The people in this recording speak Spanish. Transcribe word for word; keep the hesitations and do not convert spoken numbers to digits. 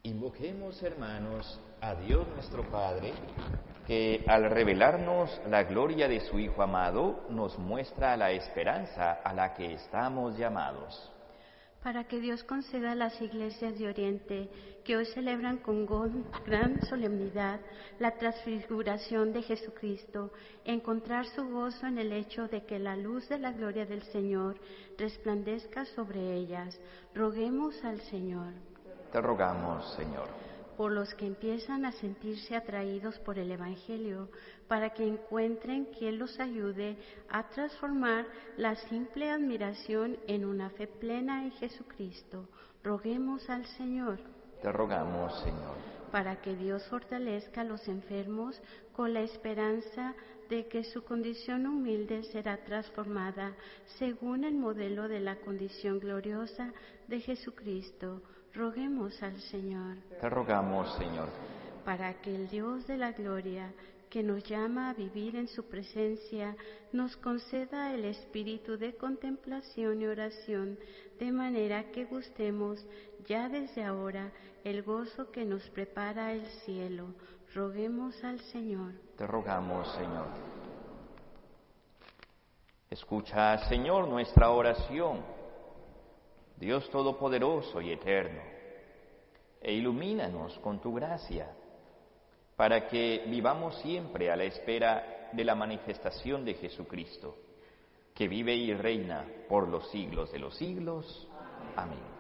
Invoquemos, hermanos, a Dios nuestro Padre, que al revelarnos la gloria de su Hijo amado, nos muestra la esperanza a la que estamos llamados. Para que Dios conceda a las iglesias de Oriente, que hoy celebran con gran solemnidad la transfiguración de Jesucristo, encontrar su gozo en el hecho de que la luz de la gloria del Señor resplandezca sobre ellas. Roguemos al Señor. Te rogamos, Señor. Por los que empiezan a sentirse atraídos por el Evangelio, para que encuentren quien los ayude a transformar la simple admiración en una fe plena en Jesucristo. Roguemos al Señor. Te rogamos, Señor. Para que Dios fortalezca a los enfermos con la esperanza de que su condición humilde será transformada según el modelo de la condición gloriosa de Jesucristo. Roguemos al Señor. Te rogamos, Señor. Para que el Dios de la gloria, que nos llama a vivir en su presencia, nos conceda el espíritu de contemplación y oración, de manera que gustemos ya desde ahora el gozo que nos prepara el cielo. Roguemos al Señor. Te rogamos, Señor. Escucha, Señor, nuestra oración. Dios Todopoderoso y Eterno, e ilumínanos con tu gracia, para que vivamos siempre a la espera de la manifestación de Jesucristo, que vive y reina por los siglos de los siglos. Amén.